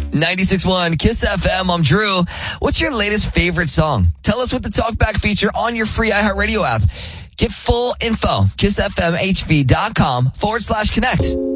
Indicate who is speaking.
Speaker 1: 96.1 Kiss FM. I'm Drew. What's your latest favorite song? Tell us with the TalkBack feature on your free iHeartRadio app. Get full info. KissFMHV.com/connect.